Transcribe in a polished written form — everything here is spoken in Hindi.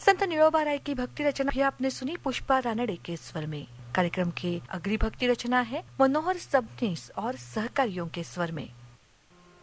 संत निळोबा राय की भक्ति रचना भी आपने सुनी पुष्पा रानडे के स्वर में। कार्यक्रम की अगली भक्ति रचना है मनोहर सबनीस और सहकारियों के स्वर में।